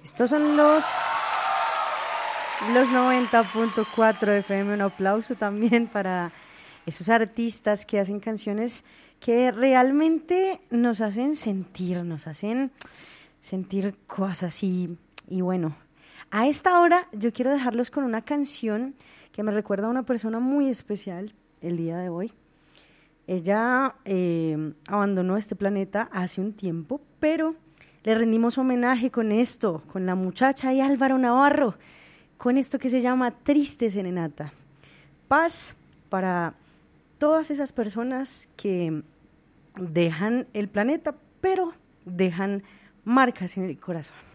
Estos son los 90.4 FM. Un aplauso también para esos artistas que hacen canciones que realmente nos hacen sentir cosas y bueno, a esta hora yo quiero dejarlos con una canción que me recuerda a una persona muy especial el día de hoy. Ella abandonó este planeta hace un tiempo, pero le rendimos homenaje con esto, con la muchacha y Álvaro Navarro, con esto que se llama Triste Serenata. Paz para todas esas personas que dejan el planeta, pero dejan marcas en el corazón.